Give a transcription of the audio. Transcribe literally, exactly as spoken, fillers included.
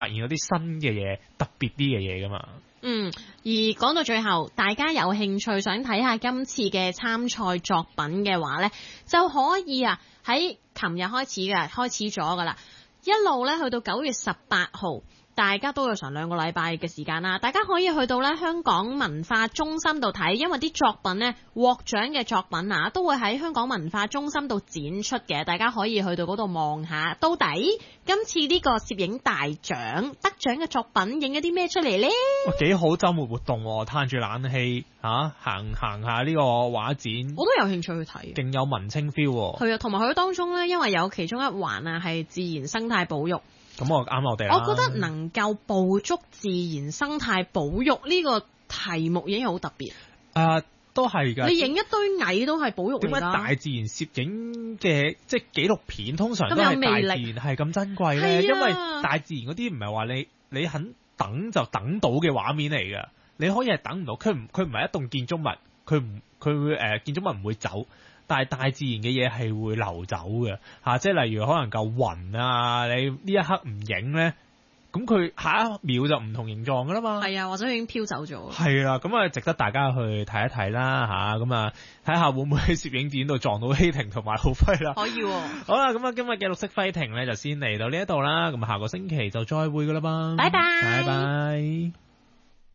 發現有啲新嘅嘢，特別啲嘅嘢噶嘛。 嗯，而講到最後，大家有興趣想睇下今次嘅參賽作品嘅話呢，就可以啊喺琴日開始嘅，開始咗噶啦，一路呢去到九月十八號。大家都有成兩個禮拜嘅時間啦，大家可以去到咧香港文化中心度睇，因為啲作品呢，獲獎嘅作品啊，都會喺香港文化中心度展出嘅，大家可以去到嗰度望下，到底今次呢個攝影大獎得獎嘅作品影咗啲咩出嚟呢？ 哇，幾好週末活動喎，攤住冷氣嚇行行下呢個畫展， 我都有興趣去睇， 勁有文青 feel 喎。 係啊，同埋佢當中呢，因為有其中一環啊係自然生態保育。 咁我啱我哋啦。 我覺得能夠捕捉自然生態保育呢個題目已經好特別。 啊，都係㗎。 你影一堆蟻都係保育嚟㗎。 點解大自然攝影嘅即係紀錄片通常都係大自然係咁珍貴咧？啊、因為大自然嗰啲唔係話你你肯等就等到嘅畫面嚟㗎。你可以係等唔到，佢唔佢唔係一棟建築物，佢唔佢會誒建築物唔會走。但係大自然嘅嘢係會流走嘅嚇，即係例如可能嚿雲啊，你呢一刻唔影咧，咁佢下一秒就唔同形狀噶啦嘛。 係啊，或者已經飄走咗。 係啦，咁啊值得大家去睇一睇啦嚇，咁啊睇下會唔會喺攝影展度撞到希婷同埋浩輝啦。 可以喎、哦。 好啦，咁啊今日嘅綠色輝婷咧就先嚟到呢一度啦，咁下個星期就再會噶啦噃。 拜拜。 拜拜。